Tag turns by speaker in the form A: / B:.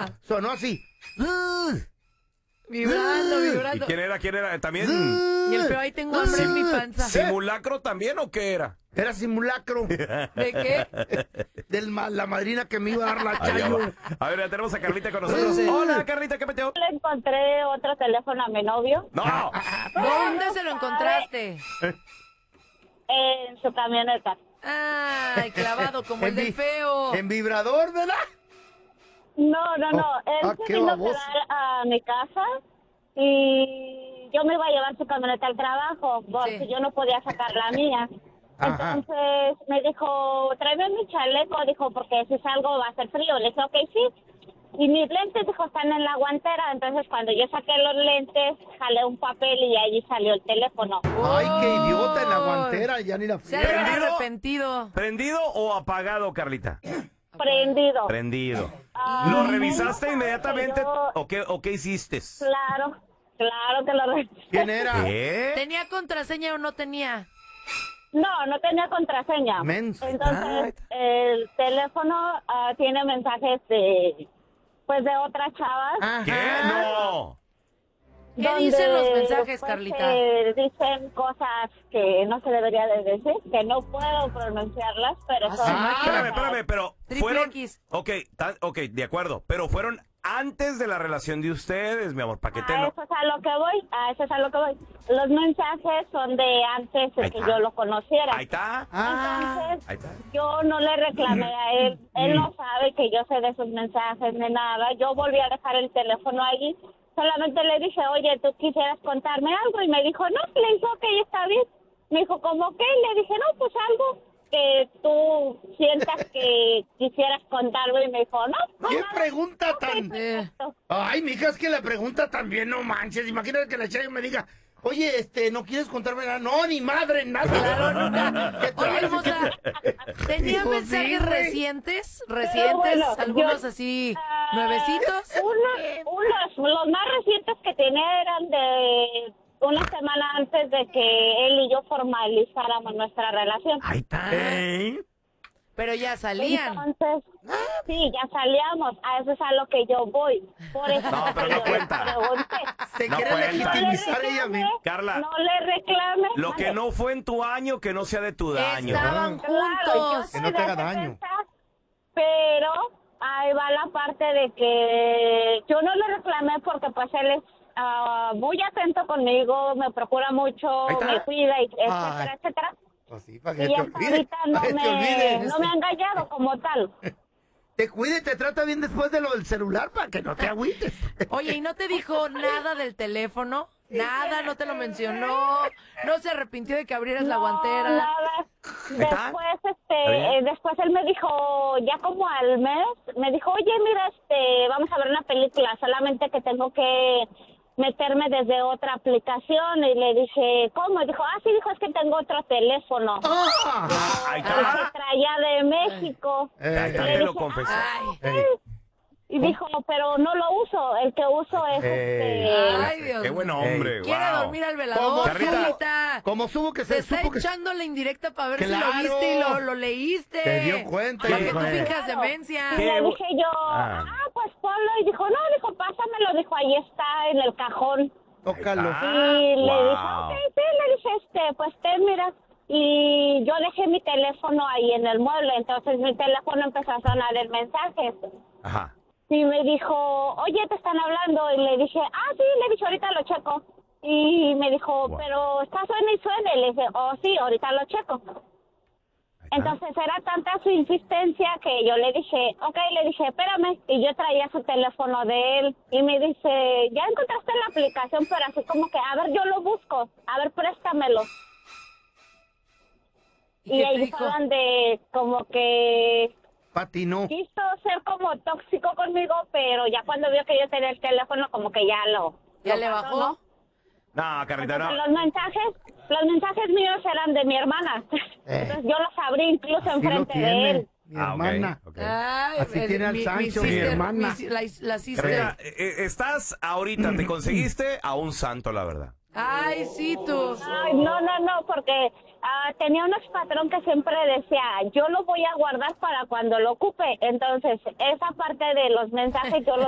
A: sonó así.
B: Vibrando.
C: ¿Y quién era? ¿También?
B: Y el feo, ahí tengo hambre en mi panza.
C: ¿Simulacro también o qué era?
A: Era simulacro.
B: ¿De qué?
A: La madrina que me iba a dar la
C: Allá
A: chayo.
C: va. A ver, ya tenemos a Carlita con nosotros. Hola, Carlita, ¿qué peteo?
D: Le encontré otro teléfono a mi novio
C: ¡No!
B: ¿Dónde se lo encontraste?
D: en su camioneta.
B: Ay, clavado como el del feo.
A: En vibrador, ¿verdad?
D: No. Él se
A: qué
D: vino a
A: baboso.
D: quedar a mi casa y yo me iba a llevar su camioneta al trabajo porque
B: Sí.
D: yo no podía sacar la mía.
A: Ajá.
D: Entonces me dijo, tráeme mi chaleco, dijo, porque si salgo va a hacer frío. Le dije, ok, sí. Y mis lentes, dijo, están en la guantera. Entonces cuando yo saqué los lentes, jalé un papel y allí salió el teléfono.
A: Ay, qué idiota en la guantera, ya ni la
B: Se
A: fui.
B: ha
C: ¿Prendido?
B: arrepentido.
C: ¿Prendido o apagado, Carlita?
D: Prendido.
C: Prendido.
D: Ah,
C: ¿Lo
D: él
C: revisaste
D: no sabe
C: inmediatamente
D: que yo-
C: o qué hiciste?
D: Claro que lo revisé.
A: ¿Quién era?
C: ¿Qué?
B: ¿Tenía contraseña o no tenía?
D: No tenía contraseña.
A: Menso.
D: Entonces, el teléfono tiene mensajes de otras chavas.
A: Ajá.
C: ¿Qué? ¡No!
B: ¿Qué
D: donde,
B: dicen los mensajes,
D: pues,
B: Carlita?
D: dicen cosas que no se debería de decir, que no puedo pronunciarlas, pero son...
C: Espérame, pero
B: Triple
C: fueron...
B: X.
C: Ok, de acuerdo, pero fueron antes de la relación de ustedes, mi amor, paquete,
D: A
C: ¿no?
D: eso es a lo que voy, Los mensajes son de antes de
C: Ahí
D: que
C: está.
D: yo lo conociera.
C: Ahí está.
D: Entonces,
C: Ahí está.
D: yo no le reclamé a él. Él no sabe que yo sé de sus mensajes ni nada. Yo volví a dejar el teléfono allí. Solamente le dije, oye, ¿tú quisieras contarme algo? Y me dijo, no. Le dijo, ok, está bien. Me dijo, ¿cómo qué? Le dije, no, pues algo que tú sientas que quisieras contarme. Y me dijo, no.
A: ¿Qué
D: nada.
A: pregunta
D: Ok,
A: tan...?
D: perfecto.
A: Ay, mija, es que la pregunta también, no manches. Imagínate que la chayo me diga, oye, ¿no quieres contarme nada? No, ni madre, nada.
B: Claro, nunca.
A: ¿Qué
B: Oye,
A: traes?
B: hermosa, ¿tenía
A: Pues
B: mensajes
A: sí, güey.
B: recientes?
D: bueno,
B: ¿Algunos
D: yo-
B: así nuevecitos?
D: Los más recientes que tenía eran de una semana antes de que él y yo formalizáramos nuestra relación.
C: Ahí está.
B: Pero ya salían.
D: Entonces, sí, ya salíamos. A eso es a lo que yo voy. Por eso
C: No,
D: es
C: pero
D: que
C: no
D: yo le
C: cuenta.
D: pregunté.
A: Se
C: No
A: quiere
C: cuenta.
A: legitimizar ella misma.
C: Carla.
D: No le reclame.
C: Lo que no fue en tu año, que no sea de tu daño.
B: Estaban
D: Claro, yo
B: juntos.
A: Que no
D: soy
A: te haga
D: de
A: daño.
D: defensa, pero ahí va la parte de que yo no le reclamé porque pues él es muy atento conmigo, me procura mucho,
C: Ahí está.
D: me cuida, y etcétera,
A: Ay.
D: etcétera.
A: Pues sí, para que
D: Y
A: te
D: hasta
A: olvides.
D: ahorita no
A: Para que te olvides.
D: me ha engañado como tal.
A: Te cuida y te trata bien después de lo del celular para que no te agüites.
B: Oye, ¿y no te dijo nada del teléfono? Nada, no te lo mencionó. No se arrepintió de que abrieras la guantera.
D: Nada.
C: está?
D: Después él me dijo, ya como al mes, me dijo, oye, mira, vamos a ver una película, solamente que tengo que meterme desde otra aplicación. Y le dije, ¿cómo? Y dijo, sí, dijo, es que tengo otro teléfono.
A: ¡Ah!
C: Ahí
D: El
C: está.
D: que traía de México.
C: Ahí está,
D: Le
C: te lo
D: dije,
C: confesó.
B: Ay,
D: Y dijo, pero no lo uso, el que uso es
B: ay, Dios.
C: Qué buen hombre,
B: Quiere
C: wow.
B: dormir al
A: ¿Cómo
B: velador,
C: Carlita?
B: Carlita.
A: Como supo que
B: Se
A: se
B: está
A: supo que
B: echando la indirecta para ver si
A: Claro.
B: lo viste y lo leíste.
A: te dio cuenta.
B: Para
A: y
B: que tú
A: dijo,
B: finjas demencia.
D: Y
C: ¿Qué?
D: le dije yo,
C: Ah.
D: pues ponlo. Y dijo, no, dijo, pásamelo. Dijo, ahí está en el cajón.
A: tócalo.
D: Y le
C: wow.
D: dije, ok, sí, le dije, pues ten, mira. Y yo dejé mi teléfono ahí en el mueble, entonces mi teléfono empezó a sonar el mensaje.
C: Ajá.
D: Y me dijo, oye, te están hablando. Y le dije, sí, le dije, ahorita lo checo. Y me dijo,
C: Wow.
D: pero está suena y suena. Y le dije, sí, ahorita lo checo. Entonces era tanta su insistencia que yo le dije, ok, le dije, espérame. Y yo traía su teléfono de él. Y me dice, ya encontraste la aplicación, pero así como que, a ver, yo lo busco. A ver, préstamelo.
B: ¿Y
D: Y
B: qué te
D: ahí
B: dijo?
D: fue donde como que
A: Patinó.
D: quiso ser como tóxico conmigo, pero ya cuando vio que yo tenía el teléfono, como que ya
B: ¿Ya
D: lo
B: le
D: pasó,
B: bajó?
D: ¿no?
C: No, Carlita,
D: Entonces,
C: no.
D: los mensajes míos eran de mi hermana. Entonces yo los abrí incluso
A: Así lo
D: enfrente de él.
A: tiene, mi
C: Ok,
A: hermana.
C: ok.
B: Ay,
A: Así tiene al Sancho, mi hermana.
B: La sister.
C: Carlita, estás ahorita, te conseguiste a un santo, la verdad.
B: Ay, sí, tú.
D: Ay, no, porque tenía un patrón que siempre decía, yo lo voy a guardar para cuando lo ocupe. Entonces, esa parte de los mensajes yo